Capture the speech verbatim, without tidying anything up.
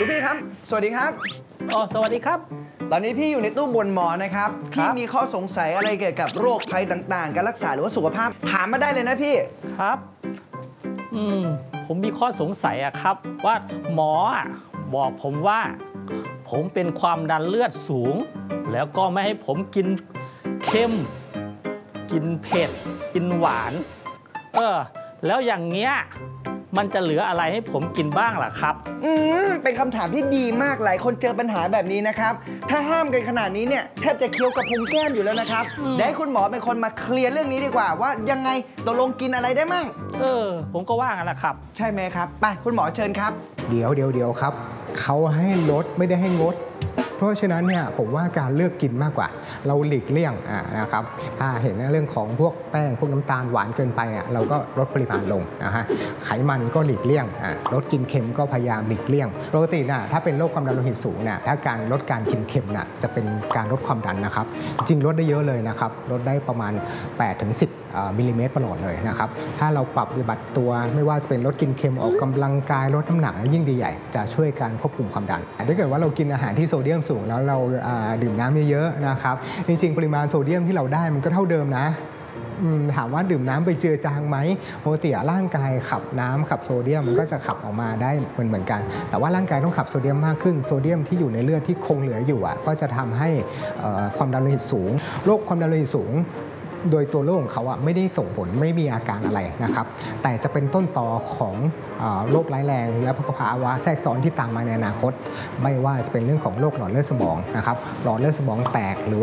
ลูกพี่ครับสวัสดีครับอ๋อสวัสดีครับตอนนี้พี่อยู่ในตู้บนหมอนะครับพี่มีข้อสงสัยอะไรเกี่ยวกับโรคภัยต่างๆการรักษาหรือว่าสุขภาพถามมาได้เลยนะพี่ครับอืมผมมีข้อสงสัยอะครับว่าหมอบอกผมว่าผมเป็นความดันเลือดสูงแล้วก็ไม่ให้ผมกินเค็มกินเผ็ดกินหวานเออแล้วอย่างเงี้ยมันจะเหลืออะไรให้ผมกินบ้างล่ะครับอืมเป็นคำถามที่ดีมากหลายคนเจอปัญหาแบบนี้นะครับถ้าห้ามกันขนาดนี้เนี่ยแทบจะเคี้ยวกับพุงแก้มอยู่แล้วนะครับเดี๋ยวให้คุณหมอเป็นคนมาเคลียร์เรื่องนี้ดีกว่าว่ายังไงตกลงกินอะไรได้มั่งเออผมก็ว่างั้นแหละครับใช่ไหมครับไปคุณหมอเชิญครับเดี๋ยวเดี๋ยวเดี๋ยวครับเขาให้ลดไม่ได้ให้งดเพราะฉะนั้นเนี่ยผมว่าการเลือกกินมากกว่าเราหลีกเลี่ยงอ่านะครับถ้าเห็นเรื่องของพวกแป้งพวกน้ำตาลหวานเกินไปอ่ะเราก็ลดปริมาณลงนะฮะไขมันก็หลีกเลี่ยงอ่าลดกินเค็มก็พยายามหลีกเลี่ยงปกติน่ะถ้าเป็นโรคความดันโลหิตสูงเนี่ยถ้าการลดการกินเค็มน่ะจะเป็นการลดความดันนะครับจริงลดได้เยอะเลยนะครับลดได้ประมาณ แปดถึงสิบ มิลลิเมตรประหลอดเลยนะครับถ้าเราปรับปฏิบัติตัวไม่ว่าจะเป็นลดกินเค็มออกกำลังกายลดน้ำหนักยิ่งดีใหญ่จะช่วยการควบคุมความดันถ้าเกิดว่าเรากินอาหารที่โซเดียมสูงแล้วเราดื่มน้ำเยอะๆนะครับจริงๆปริมาณโซเดียมที่เราได้มันก็เท่าเดิมนะถามว่าดื่มน้ำไปเจือจางไหมปกติร่างกายขับน้ำขับโซเดียมมันก็จะขับออกมาได้เหมือนเหมือนกันแต่ว่าร่างกายต้องขับโซเดียมมากขึ้นโซเดียมที่อยู่ในเลือดที่คงเหลืออยู่ก็จะทำให้ความดันโลหิตสูงโรคความดันโลหิตสูงโดยตัวโรคของเขาไม่ได้ส่งผลไม่มีอาการอะไรนะครับแต่จะเป็นต้นตอของโรคร้ายแรงและภาวะแทรกซ้อนที่ตามมาในอนาคตไม่ว่าจะเป็นเรื่องของโรคหลอดเลือดสมองนะครับหลอดเลือดสมองแตกหรือ